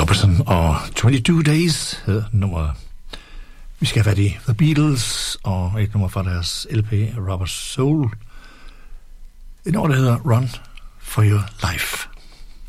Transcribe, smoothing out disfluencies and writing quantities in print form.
Robertson og 22 Days hedder nummeret. Vi skal have fat i The Beatles og et nummer fra deres LP Rubber Soul. Et nummer, der hedder Run for Your Life.